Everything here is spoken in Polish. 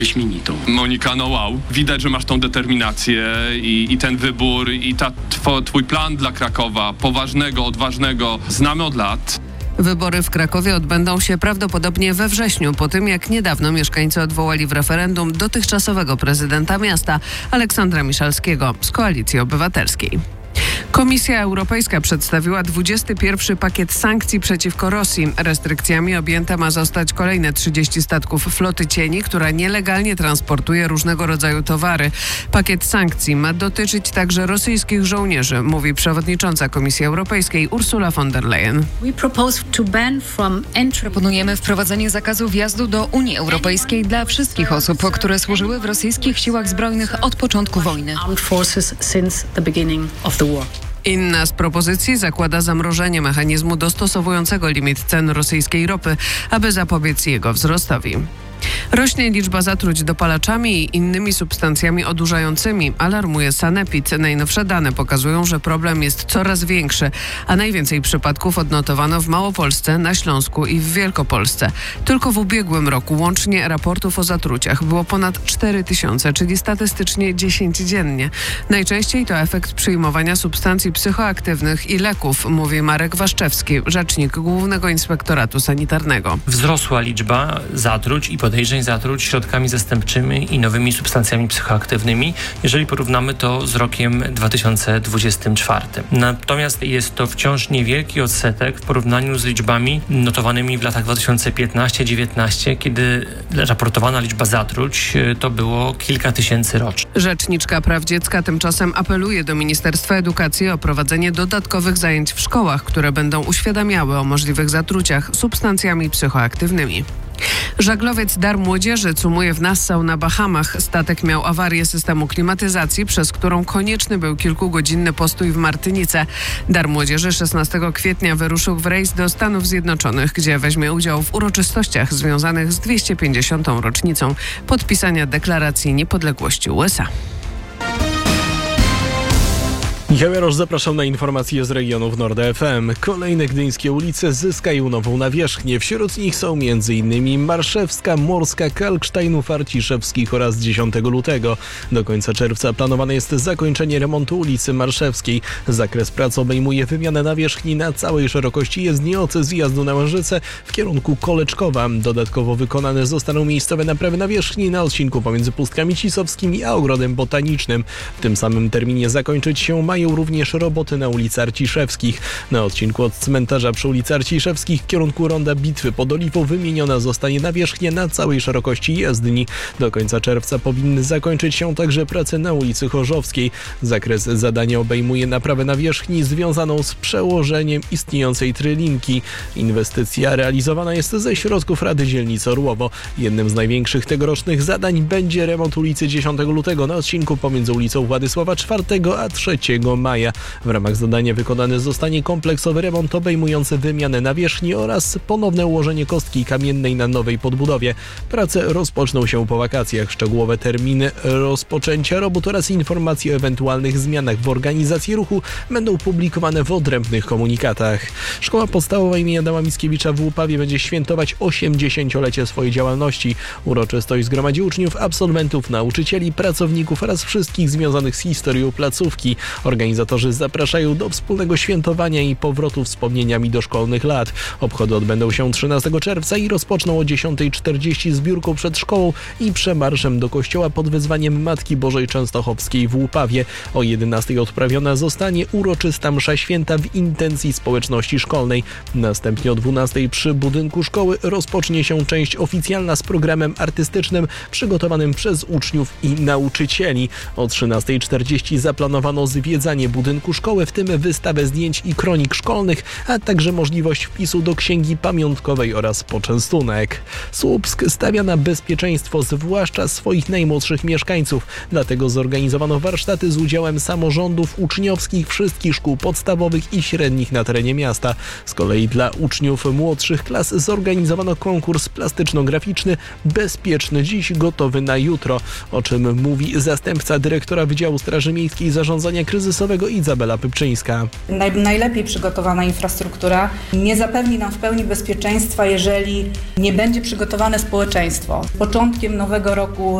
wyśmienitą. Monika, no wow, widać, że masz tą determinację i ten wybór i twój plan dla Krakowa, poważnego, odważnego, znamy od lat. Wybory w Krakowie odbędą się prawdopodobnie we wrześniu, po tym jak niedawno mieszkańcy odwołali w referendum dotychczasowego prezydenta miasta Aleksandra Miszalskiego z Koalicji Obywatelskiej. Komisja Europejska przedstawiła 21. pakiet sankcji przeciwko Rosji. Restrykcjami objęte ma zostać kolejne 30 statków floty cieni, która nielegalnie transportuje różnego rodzaju towary. Pakiet sankcji ma dotyczyć także rosyjskich żołnierzy, mówi przewodnicząca Komisji Europejskiej Ursula von der Leyen. Proponujemy wprowadzenie zakazu wjazdu do Unii Europejskiej dla wszystkich osób, które służyły w rosyjskich siłach zbrojnych od początku wojny. Inna z propozycji zakłada zamrożenie mechanizmu dostosowującego limit cen rosyjskiej ropy, aby zapobiec jego wzrostowi. Rośnie liczba zatruć dopalaczami i innymi substancjami odurzającymi, alarmuje Sanepid. Najnowsze dane pokazują, że problem jest coraz większy, a najwięcej przypadków odnotowano w Małopolsce, na Śląsku i w Wielkopolsce. Tylko w ubiegłym roku łącznie raportów o zatruciach było ponad 4000, czyli statystycznie 10 dziennie. Najczęściej to efekt przyjmowania substancji psychoaktywnych i leków, mówi Marek Waszczewski, rzecznik Głównego Inspektoratu Sanitarnego. Wzrosła liczba zatruć i podejrzeń zatruć środkami zastępczymi i nowymi substancjami psychoaktywnymi, jeżeli porównamy to z rokiem 2024. Natomiast jest to wciąż niewielki odsetek w porównaniu z liczbami notowanymi w latach 2015-19, kiedy raportowana liczba zatruć to było kilka tysięcy rocznie. Rzeczniczka praw dziecka tymczasem apeluje do Ministerstwa Edukacji o prowadzenie dodatkowych zajęć w szkołach, które będą uświadamiały o możliwych zatruciach substancjami psychoaktywnymi. Żaglowiec Dar Młodzieży cumuje w Nassau na Bahamach. Statek miał awarię systemu klimatyzacji, przez którą konieczny był kilkugodzinny postój w Martynice. Dar Młodzieży 16 kwietnia wyruszył w rejs do Stanów Zjednoczonych, gdzie weźmie udział w uroczystościach związanych z 250. rocznicą podpisania Deklaracji Niepodległości USA. Michał Jarosz, zapraszam na informacje z regionów Nord FM. Kolejne gdyńskie ulice zyskają nową nawierzchnię. Wśród nich są m.in. Marszewska, Morska, Kalksztajnów, Arciszewskich oraz 10 lutego. Do końca czerwca planowane jest zakończenie remontu ulicy Marszewskiej. Zakres prac obejmuje wymianę nawierzchni na całej szerokości jezdni od zjazdu na Łażyce w kierunku Koleczkowa. Dodatkowo wykonane zostaną miejscowe naprawy nawierzchni na odcinku pomiędzy Pustkami Cisowskimi a Ogrodem Botanicznym. W tym samym terminie zakończyć się mają również roboty na ulicy Arciszewskich. Na odcinku od cmentarza przy ulicy Arciszewskich w kierunku Ronda Bitwy pod Oliwą wymieniona zostanie nawierzchnia na całej szerokości jezdni. Do końca czerwca powinny zakończyć się także prace na ulicy Chorzowskiej. Zakres zadania obejmuje naprawę nawierzchni związaną z przełożeniem istniejącej trylinki. Inwestycja realizowana jest ze środków Rady Dzielnicy Orłowo. Jednym z największych tegorocznych zadań będzie remont ulicy 10 lutego na odcinku pomiędzy ulicą Władysława IV a 3 maja. W ramach zadania wykonany zostanie kompleksowy remont obejmujący wymianę nawierzchni oraz ponowne ułożenie kostki kamiennej na nowej podbudowie. Prace rozpoczną się po wakacjach. Szczegółowe terminy rozpoczęcia robót oraz informacje o ewentualnych zmianach w organizacji ruchu będą publikowane w odrębnych komunikatach. Szkoła podstawowa im. Adama Mickiewicza w Łupawie będzie świętować 80-lecie swojej działalności. Uroczystość zgromadzi uczniów, absolwentów, nauczycieli, pracowników oraz wszystkich związanych z historią placówki. Organizatorzy zapraszają do wspólnego świętowania i powrotu wspomnieniami do szkolnych lat. Obchody odbędą się 13 czerwca i rozpoczną o 10:40 zbiórką przed szkołą i przemarszem do kościoła pod wezwaniem Matki Bożej Częstochowskiej w Łupawie. O 11:00 odprawiona zostanie uroczysta msza święta w intencji społeczności szkolnej. Następnie o 12:00 przy budynku szkoły rozpocznie się część oficjalna z programem artystycznym przygotowanym przez uczniów i nauczycieli. O 13:40 zaplanowano zwiedzanie budynku szkoły, w tym wystawę zdjęć i kronik szkolnych, a także możliwość wpisu do księgi pamiątkowej oraz poczęstunek. Słupsk stawia na bezpieczeństwo, zwłaszcza swoich najmłodszych mieszkańców. Dlatego zorganizowano warsztaty z udziałem samorządów uczniowskich wszystkich szkół podstawowych i średnich na terenie miasta. Z kolei dla uczniów młodszych klas zorganizowano konkurs plastyczno-graficzny Bezpieczny dziś, gotowy na jutro, o czym mówi zastępca dyrektora Wydziału Straży Miejskiej Zarządzania Kryzysowego Prasowego Izabela Pypczyńska. Najlepiej przygotowana infrastruktura nie zapewni nam w pełni bezpieczeństwa, jeżeli nie będzie przygotowane społeczeństwo. Początkiem nowego roku